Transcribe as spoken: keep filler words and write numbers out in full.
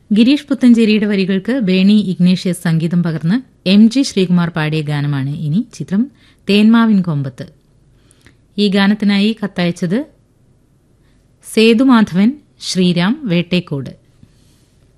ഗിരീഷ് പുത്തഞ്ചേരിയുടെ വരികൾക്ക് ബേണി ഇഗ്നേഷ്യസ് സംഗീതം പകർന്ന് എം ജി ശ്രീകുമാർ പാടിയ ഗാനമാണ് ഇനി. ചിത്രം തേന്മാവിൻ കൊമ്പത്ത്. ഈ ഗാനത്തിനായി കത്തയച്ചത് സേതുമാധവൻ, ശ്രീരാം, വേട്ടേക്കോട്.